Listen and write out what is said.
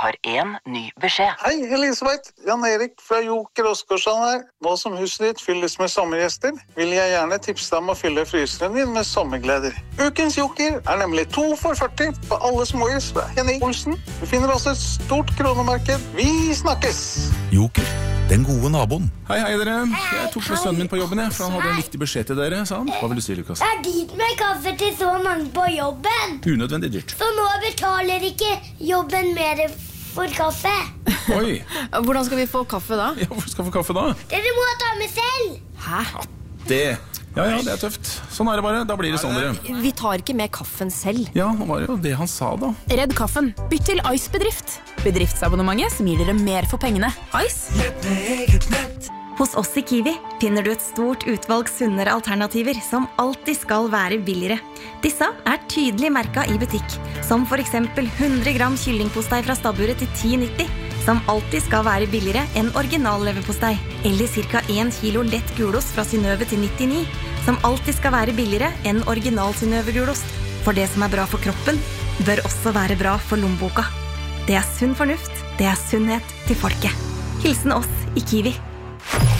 har en ny beskjed. Hei, Elisabeth. Jan Erik fra Joker Oskarsson her. Nå som huset ditt fylles med sommergjester, vil jeg gjerne tipse deg om å fylle fryseren din med sommergleder. Ukens Joker nemlig 2 for 40 på alle småhus fra Henning Olsen. Du finner også et stort kronemarked. Vi snakkes! Joker, den gode naboen. Hei dere. Jeg tok med sønnen min på jobben, for han hadde en viktig beskjed til dere, sa han. Hva vil du si, Lukas? Dyrt med kaffe til så mange på jobben. Unødvendig dyrt. Så nå betaler ikke jobben mer for kaffe. Oi. Hvordan skal vi få kaffe da? Ja, hvor skal vi få kaffe da? Dere må ta med selv. Hæ? Ja, det tøft. Sånn det bare. Da blir det sånn, dere. Vi tar ikke med kaffen selv. Ja, det var jo det han sa da. Redd kaffen. Bytt til Ice Bedrift. Bedriftsabonnementet som gir dere mer for pengene. Ice. Hos oss i Kiwi finner du et stort utvalg sunnere alternativer som alltid skal være billigere. Disse tydelig merket i butikk, som for eksempel 100 gram kyllingpostei fra stabburet til 10,90, som alltid skal være billigere enn original leverpostei, eller cirka 1 kilo lett gulost fra Synnøve til 99, som alltid skal være billigere enn original Synnøve gulost. For det som bra for kroppen, bør også være bra for lommeboka. Det sunn fornuft, det sunnhet til folket. Hilsen oss i Kiwi.